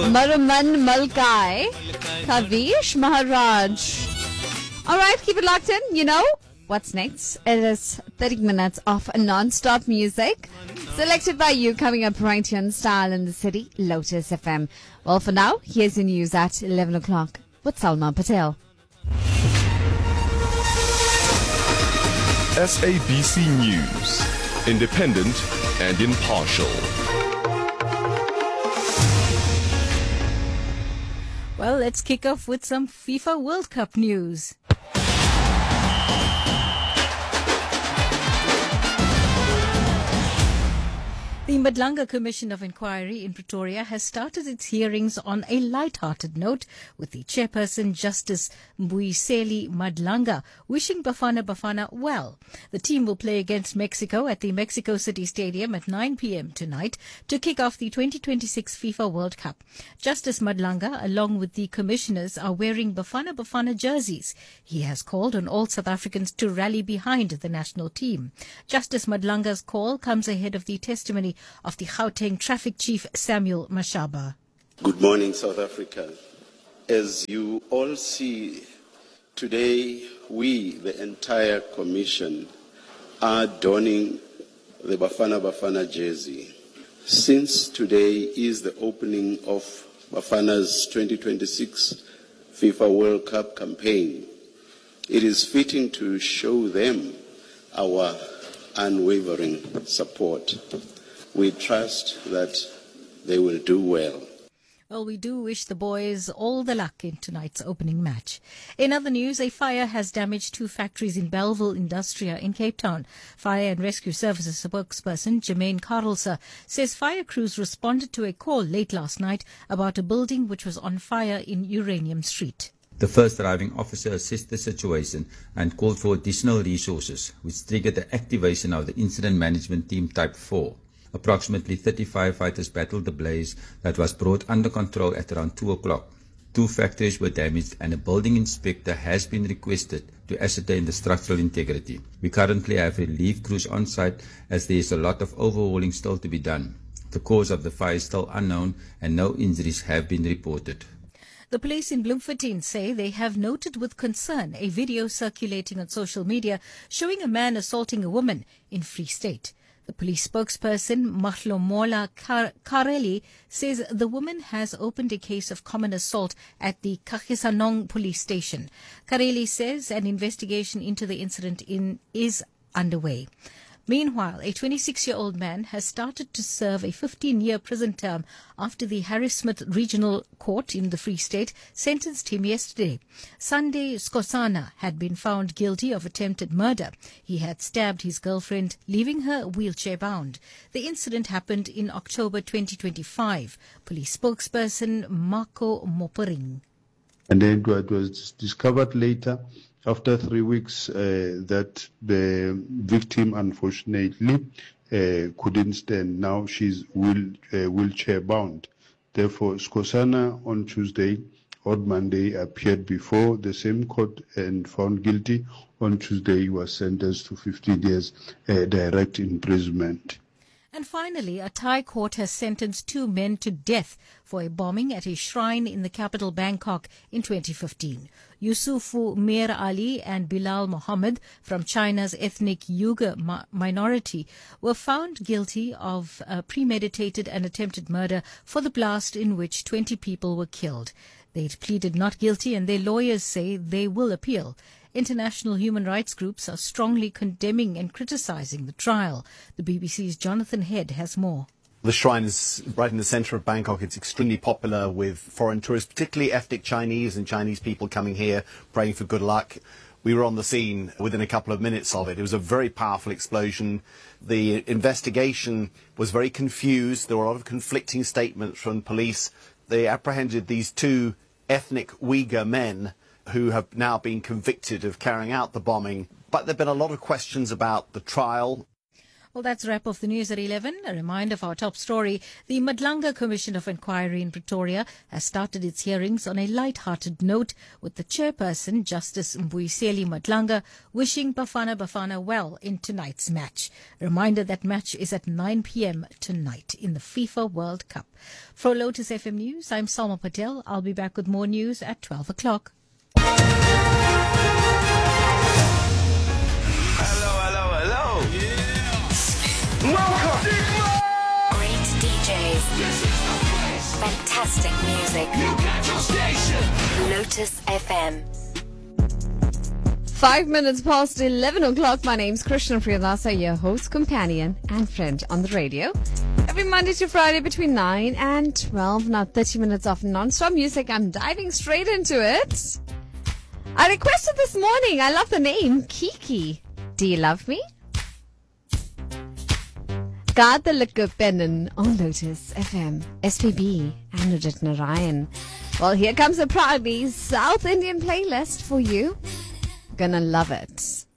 Maruman Malkai, Kavish Maharaj. Alright, keep it locked in. You know what's next? It is 30 minutes of non-stop music selected by you, coming up right here on Style in the City, Lotus FM. Well, for now, here's the news at 11 o'clock with Salma Patel. SABC News, independent and impartial. Well, let's kick off with some FIFA World Cup news. The Madlanga Commission of Inquiry in Pretoria has started its hearings on a light-hearted note, with the chairperson, Justice Mbuyiseli Madlanga, wishing Bafana Bafana well. The team will play against Mexico at the Mexico City Stadium at 9 p.m. tonight to kick off the 2026 FIFA World Cup. Justice Madlanga, along with the commissioners, are wearing Bafana Bafana jerseys. He has called on all South Africans to rally behind the national team. Justice Madlanga's call comes ahead of the testimony of the Gauteng Traffic Chief Samuel Mashaba. Good morning, South Africa. As you all see, today we, the entire Commission, are donning the Bafana Bafana jersey. Since today is the opening of Bafana's 2026 FIFA World Cup campaign, it is fitting to show them our unwavering support. We trust that they will do well. Well, we do wish the boys all the luck in tonight's opening match. In other news, a fire has damaged 2 factories in Bellville Industria in Cape Town. Fire and Rescue Services spokesperson Jermaine Carlser says fire crews responded to a call late last night about a building which was on fire in Uranium Street. The first arriving officer assessed the situation and called for additional resources, which triggered the activation of the Incident Management Team Type 4. Approximately 30 firefighters battled the blaze that was brought under control at around 2 o'clock. 2 factories were damaged and a building inspector has been requested to ascertain the structural integrity. We currently have relief crews on site as there is a lot of overhauling still to be done. The cause of the fire is still unknown and no injuries have been reported. The police in Bloemfontein say they have noted with concern a video circulating on social media showing a man assaulting a woman in Free State. The police spokesperson, Mahlomola Kareli, says the woman has opened a case of common assault at the Kagisanong police station. Kareli says an investigation into the incident is underway. Meanwhile, a 26-year-old man has started to serve a 15-year prison term after the Harris Smith Regional Court in the Free State sentenced him yesterday. Sunday Skosana had been found guilty of attempted murder. He had stabbed his girlfriend, leaving her wheelchair-bound. The incident happened in October 2025. Police spokesperson Marco Moporing. And then it was discovered later, after 3 weeks, that the victim, unfortunately, couldn't stand. Now she's wheelchair bound. Therefore, Skosana on Tuesday or Monday appeared before the same court and found guilty. On Tuesday, he was sentenced to 15 years direct imprisonment. And finally, a Thai court has sentenced 2 men to death for a bombing at a shrine in the capital Bangkok in 2015. Yusufu Mir Ali and Bilal Mohammed from China's ethnic Uyghur minority were found guilty of premeditated and attempted murder for the blast in which 20 people were killed. They'd pleaded not guilty and their lawyers say they will appeal. International human rights groups are strongly condemning and criticizing the trial. The BBC's Jonathan Head has more. The shrine is right in the centre of Bangkok. It's extremely popular with foreign tourists, particularly ethnic Chinese and Chinese people coming here praying for good luck. We were on the scene within a couple of minutes of it. It was a very powerful explosion. The investigation was very confused. There were a lot of conflicting statements from police. They apprehended these 2 ethnic Uyghur men who have now been convicted of carrying out the bombing. But there have been a lot of questions about the trial. Well, that's a wrap of the news at 11. A reminder of our top story. The Madlanga Commission of Inquiry in Pretoria has started its hearings on a light-hearted note, with the chairperson, Justice Mbuyiseli Madlanga, wishing Bafana Bafana well in tonight's match. A reminder that match is at 9 p.m. tonight in the FIFA World Cup. For Lotus FM News, I'm Salma Patel. I'll be back with more news at 12 o'clock. Hello. Yeah. Welcome. Great DJs. Fantastic music. You got your station. Lotus FM. 5 minutes past 11 o'clock. My name's Krishna Priyadasa, your host, companion, and friend on the radio. Every Monday to Friday between 9 and 12. Now 30 minutes of non-stop music. I'm diving straight into it. I requested this morning. I love the name Kiki. Do you love me? Kadalika Pennen on Lotus FM. SPB and Udit Narayan. Well, here comes a proudly South Indian playlist for you. Gonna love it.